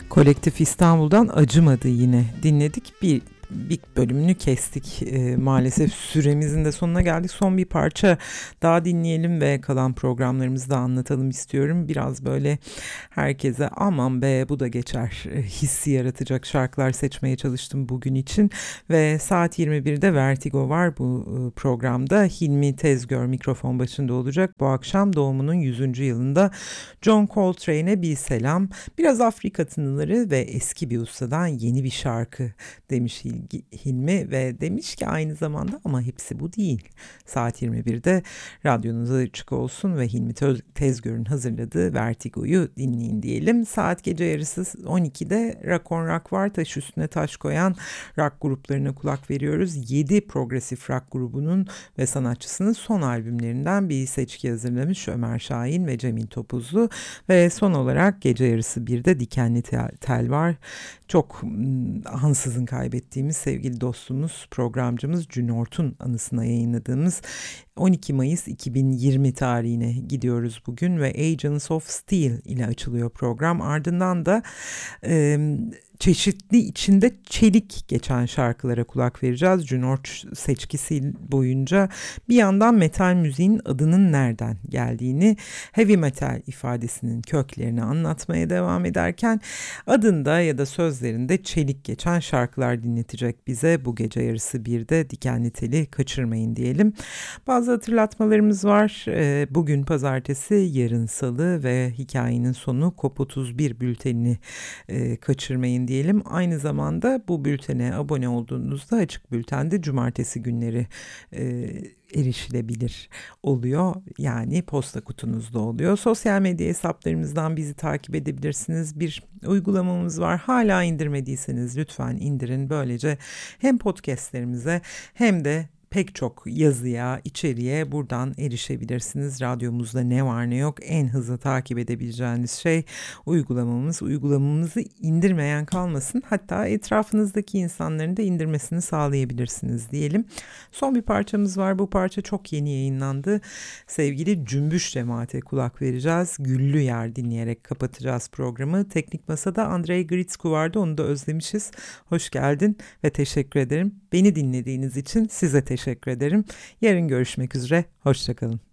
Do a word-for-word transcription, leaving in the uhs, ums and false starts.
Kolektif İstanbul'dan Acımadı yine dinledik. Bir bir bölümünü kestik. E, maalesef süremizin de sonuna geldik. Son bir parça daha dinleyelim ve kalan programlarımızı da anlatalım istiyorum. Biraz böyle herkese aman be bu da geçer e, hissi yaratacak şarkılar seçmeye çalıştım bugün için. Ve saat yirmi birde Vertigo var bu e, programda. Hilmi Tezgör mikrofon başında olacak. Bu akşam doğumunun yüzüncü yılında John Coltrane'e bir selam. Biraz Afrika tınıları ve eski bir ustadan yeni bir şarkı demiş Hilmi ve demiş ki aynı zamanda ama hepsi bu değil. Saat yirmi birde radyonuz açık olsun ve Hilmi Tezgör'ün hazırladığı Vertigo'yu dinleyin diyelim. Saat gece yarısı on ikide Rock on Rock var. Taş üstüne taş koyan rock gruplarına kulak veriyoruz. yedi progresif rock grubunun ve sanatçısının son albümlerinden bir seçki hazırlamış Ömer Şahin ve Cemil Topuzlu ve son olarak gece yarısı birde Dikenli Tel var. Çok ansızın kaybettiğimiz sevgili dostumuz, programcımız Cünort'un anısına yayınladığımız on iki Mayıs iki bin yirmi tarihine gidiyoruz bugün ve Agents of Steel ile açılıyor program. Ardından da e, çeşitli içinde çelik geçen şarkılara kulak vereceğiz. Cünort seçkisi boyunca bir yandan metal müziğin adının nereden geldiğini, heavy metal ifadesinin köklerini anlatmaya devam ederken adında ya da sözlerinde çelik geçen şarkılar dinletecek bize. Bu gece yarısı birde Dikenli Tel'i kaçırmayın diyelim. Bazı hatırlatmalarımız var. Bugün pazartesi, yarın salı ve hikayenin sonu COP otuz bir bültenini kaçırmayın diyelim. Aynı zamanda bu bültene abone olduğunuzda açık bültende cumartesi günleri e, erişilebilir oluyor. Yani posta kutunuzda oluyor. Sosyal medya hesaplarımızdan bizi takip edebilirsiniz. Bir uygulamamız var. Hala indirmediyseniz lütfen indirin. Böylece hem podcastlerimize hem de pek çok yazıya, içeriğe buradan erişebilirsiniz. Radyomuzda ne var ne yok en hızlı takip edebileceğiniz şey uygulamamız. Uygulamamızı indirmeyen kalmasın. Hatta etrafınızdaki insanların da indirmesini sağlayabilirsiniz diyelim. Son bir parçamız var. Bu parça çok yeni yayınlandı. Sevgili Cümbüş Cemaat'e kulak vereceğiz. Güllü Yer dinleyerek kapatacağız programı. Teknik Masa'da Andrei Gritsku vardı. Onu da özlemişiz. Hoş geldin ve teşekkür ederim. Beni dinlediğiniz için size teşekkür ederim. Yarın görüşmek üzere. Hoşça kalın.